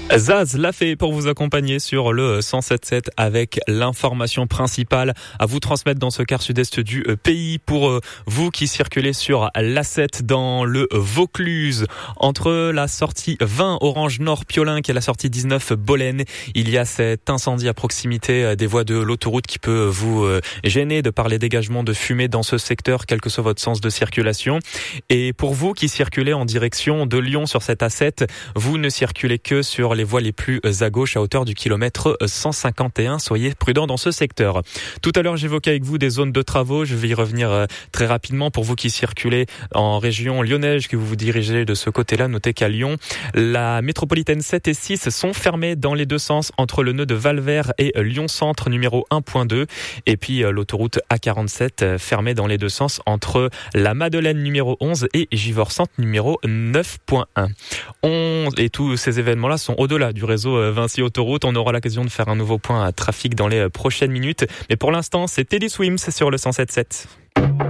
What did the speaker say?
Zaz l'a fait pour vous accompagner sur le 107.7 avec l'information principale à vous transmettre dans ce quart sud-est du pays pour vous qui circulez sur l'A7 dans le Vaucluse. Entre la sortie 20 Orange Nord Piolin et la sortie 19 Bolène, il y a cet incendie à proximité des voies de l'autoroute qui peut vous gêner de par les dégagements de fumée dans ce secteur, quel que soit votre sens de circulation. Et pour vous qui circulez en direction de Lyon sur cette A7, vous ne circulez que sur les voies les plus à gauche à hauteur du kilomètre 151. Soyez prudents dans ce secteur. Tout à l'heure, j'évoquais avec vous des zones de travaux. Je vais y revenir très rapidement. Pour vous qui circulez en région lyonnaise, que vous vous dirigez de ce côté-là, notez qu'à Lyon, la métropolitaine 7 et 6 sont fermées dans les deux sens entre le nœud de Valvert et Lyon Centre numéro 1.2. Et puis l'autoroute A47 fermée dans les deux sens entre la Madeleine numéro 11 et Givors Centre numéro 9.1. Et tous ces événements-là sont au-delà du réseau Vinci Autoroute. On aura l'occasion de faire un nouveau point à trafic dans les prochaines minutes. Mais pour l'instant, c'est Teddy Swims sur le 107.7.